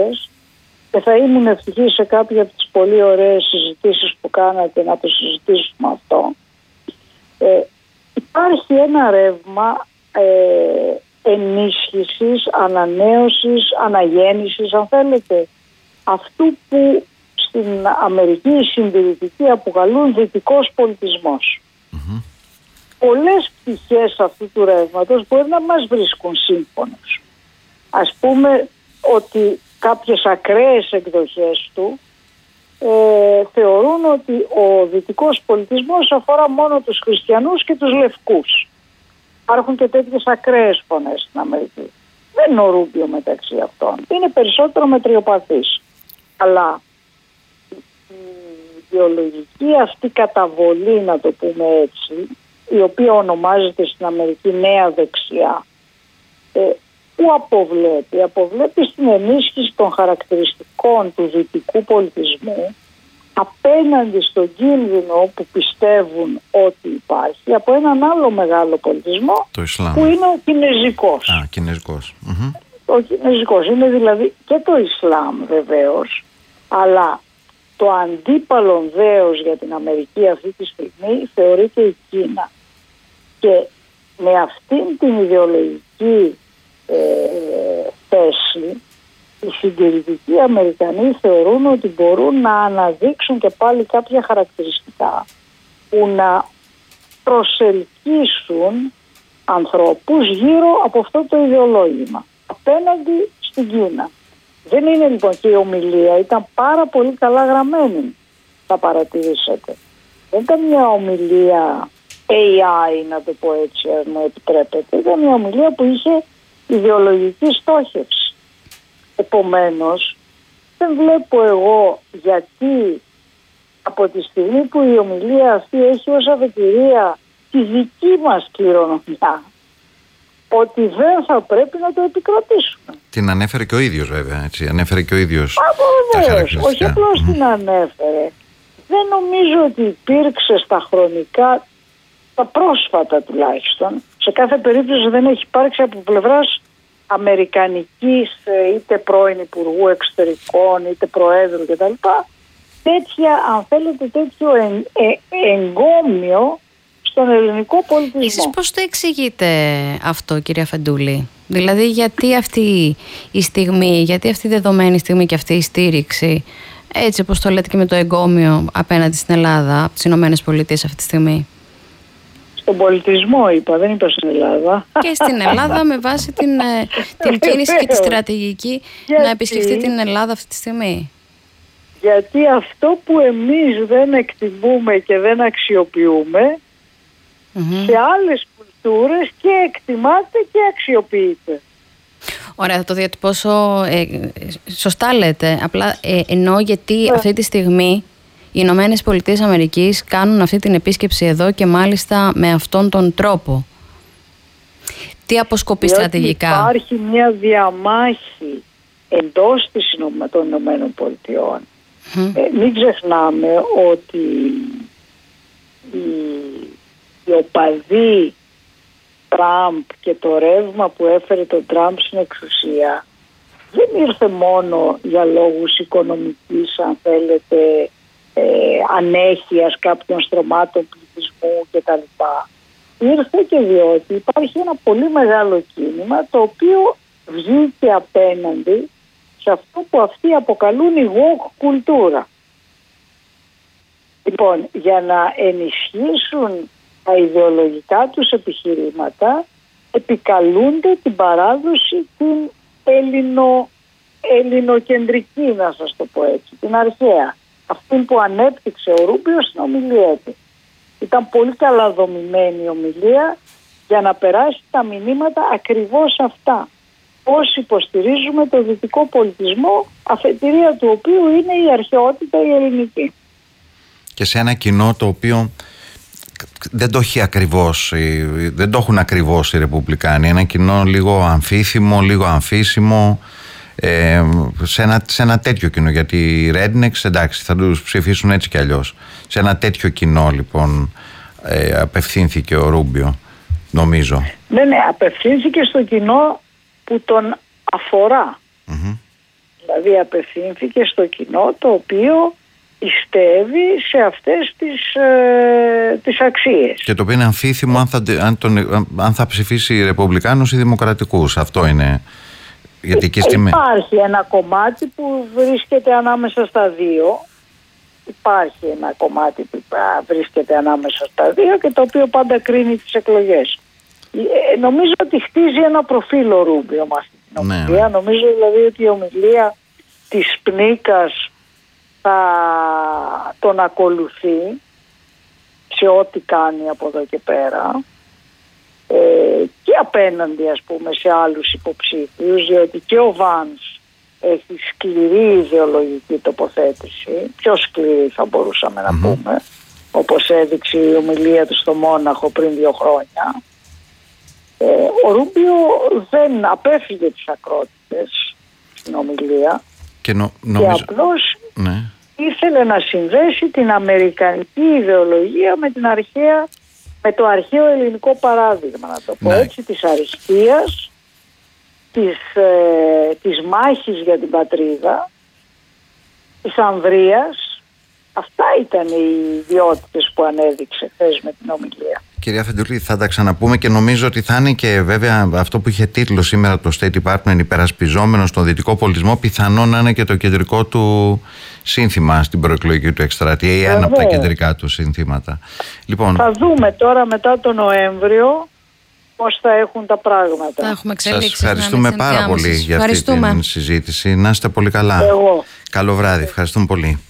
ώρες και θα ήμουν ευτυχής σε κάποια από τις πολύ ωραίες συζητήσεις που κάνατε να το συζητήσουμε αυτό. Υπάρχει ένα ρεύμα ενίσχυσης, ανανέωσης, αναγέννησης, αν θέλετε, αυτού που στην Αμερική οι συντηρητικοί αποκαλούν δυτικός πολιτισμός. Πολλές πτυχές αυτού του ρεύματος μπορεί να μας βρίσκουν σύμφωνος. Ας πούμε ότι κάποιες ακραίες εκδοχές του θεωρούν ότι ο δυτικός πολιτισμός αφορά μόνο τους χριστιανούς και τους λευκούς. Υπάρχουν και τέτοιες ακραίες φωνές στην Αμερική. Δεν είναι ο Ρούμπιο μεταξύ αυτών. Είναι περισσότερο μετριοπαθής. Αλλά η ιδεολογική αυτή καταβολή, να το πούμε έτσι, η οποία ονομάζεται στην Αμερική νέα δεξιά, που αποβλέπει στην ενίσχυση των χαρακτηριστικών του δυτικού πολιτισμού απέναντι στον κίνδυνο που πιστεύουν ότι υπάρχει από έναν άλλο μεγάλο πολιτισμό, το Ισλάμ, που είναι ο Κινεζικός. Κινεζικός. Ο Κινεζικός είναι δηλαδή και το Ισλάμ βεβαίως, αλλά το αντίπαλο δέος για την Αμερική αυτή τη στιγμή θεωρείται η Κίνα. Και με αυτήν την ιδεολογική θέση οι συντηρητικοί Αμερικανοί θεωρούν ότι μπορούν να αναδείξουν και πάλι κάποια χαρακτηριστικά που να προσελκύσουν ανθρώπους γύρω από αυτό το ιδεολόγημα απέναντι στην Κίνα. Δεν είναι λοιπόν, και η ομιλία ήταν πάρα πολύ καλά γραμμένη, θα παρατηρήσετε. Δεν ήταν μια ομιλία AI, να το πω έτσι, αν μου επιτρέπετε. Ήταν μια ομιλία που είχε ιδεολογική στόχευση. Επομένως, δεν βλέπω εγώ γιατί από τη στιγμή που η ομιλία αυτή έχει ως αφετηρία τη δική μας κληρονομιά, ότι δεν θα πρέπει να το επικρατήσουμε. Την ανέφερε και ο ίδιος βέβαια, έτσι. Ανέφερε και ο ίδιος τα χαρακτηριστικά. Όχι απλώς την ανέφερε. Δεν νομίζω ότι υπήρξε στα χρονικά, τα πρόσφατα τουλάχιστον, σε κάθε περίπτωση δεν έχει υπάρξει από πλευράς αμερικανικής είτε πρώην Υπουργού Εξωτερικών είτε Προέδρου κτλ. Τέτοια, αν θέλετε, τέτοιο εγκόμιο στον ελληνικό πολιτισμό. Εσείς πώς το εξηγείτε αυτό, κυρία Φεντούλη? Δηλαδή γιατί αυτή η στιγμή, γιατί αυτή η δεδομένη στιγμή και αυτή η στήριξη, έτσι όπως το λέτε και με το εγκόμιο απέναντι στην Ελλάδα, από τις Ηνωμένες Πολιτείες αυτή τη στιγμή? Στον πολιτισμό είπα, δεν είπα στην Ελλάδα. Και στην Ελλάδα με βάση την κίνηση και τη στρατηγική να επισκεφτεί την Ελλάδα αυτή τη στιγμή. Γιατί αυτό που εμείς δεν εκτιμούμε και δεν αξιοποιούμε, σε άλλες κουλτούρες και εκτιμάται και αξιοποιείται. Ωραία, θα το διατυπώσω, σωστά λέτε, απλά εννοώ γιατί αυτή τη στιγμή οι Ηνωμένες Πολιτείες Αμερικής κάνουν αυτή την επίσκεψη εδώ και μάλιστα με αυτόν τον τρόπο. Τι αποσκοπεί στρατηγικά? Υπάρχει μια διαμάχη εντός των Ηνωμένων Πολιτειών. Μην ξεχνάμε ότι οι οπαδοί Τραμπ και το ρεύμα που έφερε τον Τραμπ στην εξουσία δεν ήρθε μόνο για λόγους οικονομικής, αν θέλετε, ανέχειας κάποιων στρωμάτων πληθυσμού κτλ. Ήρθε και διότι υπάρχει ένα πολύ μεγάλο κίνημα το οποίο βγήκε απέναντι σε αυτό που αυτοί αποκαλούν η woke κουλτούρα. Λοιπόν, για να ενισχύσουν τα ιδεολογικά τους επιχειρήματα επικαλούνται την παράδοση την ελληνοκεντρική, να σας το πω έτσι, την αρχαία. Αυτή που ανέπτυξε ο Ρούμπιο στην ομιλία του. Ήταν πολύ καλά δομημένη η ομιλία για να περάσει τα μηνύματα ακριβώς αυτά. Πώς υποστηρίζουμε το δυτικό πολιτισμό, αφετηρία του οποίου είναι η αρχαιότητα η ελληνική. Και σε ένα κοινό το οποίο δεν το έχει ακριβώς, δεν το έχουν ακριβώς οι Ρεπουμπλικάνοι. Ένα κοινό λίγο αμφίθυμο, λίγο αμφίσιμο, σε ένα τέτοιο κοινό, γιατί οι Rednecks εντάξει θα τους ψηφίσουν έτσι κι αλλιώς. Σε ένα τέτοιο κοινό λοιπόν απευθύνθηκε ο Ρούμπιο, νομίζω. Ναι, απευθύνθηκε στο κοινό που τον αφορά. Δηλαδή απευθύνθηκε στο κοινό το οποίο πιστεύει σε αυτές τις αξίες. Και το οποίο είναι αμφίθυμο αν θα ψηφίσει Ρεπουμπλικάνους ή Δημοκρατικούς. Αυτό είναι. Γιατί υπάρχει ένα κομμάτι που βρίσκεται ανάμεσα στα δύο. Υπάρχει ένα κομμάτι που βρίσκεται ανάμεσα στα δύο και το οποίο πάντα κρίνει τις εκλογές. Νομίζω ότι χτίζει ένα προφίλ ο Ρούμπιο με αυτή την ομιλία. Νομίζω δηλαδή ότι η ομιλία της Πνίκας θα τον ακολουθεί σε ό,τι κάνει από εδώ και πέρα και απέναντι ας πούμε σε άλλους υποψήφιους, διότι και ο Βάνς έχει σκληρή ιδεολογική τοποθέτηση, πιο σκληρή θα μπορούσαμε να πούμε, όπως έδειξε η ομιλία του στο Μόναχο πριν 2 χρόνια. Ο Ρούμπιο δεν απέφυγε τις ακρότητες στην ομιλία και απλώς ήθελε να συνδέσει την αμερικανική ιδεολογία με το αρχαίο ελληνικό παράδειγμα, να το πω έτσι, της αριστείας, της μάχης για την πατρίδα, της ανδρείας. Αυτά ήταν οι ιδιότητες που ανέδειξε χθες με την ομιλία. Κυρία Φεντουλή, θα τα ξαναπούμε και νομίζω ότι θα είναι και βέβαια αυτό που είχε τίτλο σήμερα το State Department, υπερασπιζόμενος στον δυτικό πολιτισμό, πιθανόν να είναι και το κεντρικό του σύνθημα στην προεκλογική του εκστρατεία ή ένα από τα κεντρικά του σύνθηματα. Λοιπόν, θα δούμε τώρα μετά τον Νοέμβριο πώς θα έχουν τα πράγματα. Θα έχουμε εξέλιξη. Σας ευχαριστούμε πάρα πολύ για αυτή την συζήτηση. Να είστε πολύ καλά. Εγώ. Καλό βράδυ. Ευχαριστούμε πολύ.